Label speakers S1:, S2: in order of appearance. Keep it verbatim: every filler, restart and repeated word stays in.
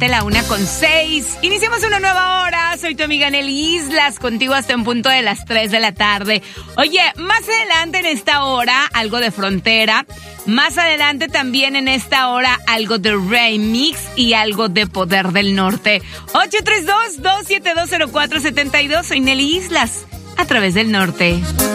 S1: la una con seis. Iniciamos una nueva hora. Soy tu amiga Nelly Islas, contigo hasta un punto de las tres de la tarde. Oye, más adelante en esta hora, algo de Frontera. Más adelante también en esta hora, algo de Remix y algo de Poder del Norte. ocho tres dos, dos siete dos, cero cuatro siete dos. Soy Nelly Islas, a través del norte.